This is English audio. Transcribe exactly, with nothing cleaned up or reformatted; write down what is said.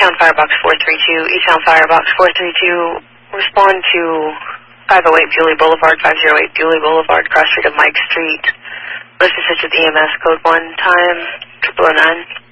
Eastbound Firebox four three two, Eastbound Firebox four three two, respond to five oh eight Bewley Boulevard, five oh eight Bewley Boulevard, cross street of Mike Street. List assist with E M S code one, time triple oh nine.